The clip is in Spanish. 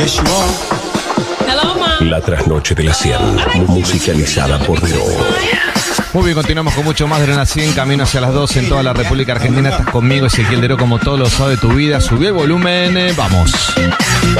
La trasnoche de la 100, musicalizada por Dero. Muy bien, continuamos con mucho más de Arena 100, camino hacia las 12 en toda la República Argentina. Estás conmigo, Ezequiel Dero, como todos los sábados de tu vida. Subí el volumen, vamos.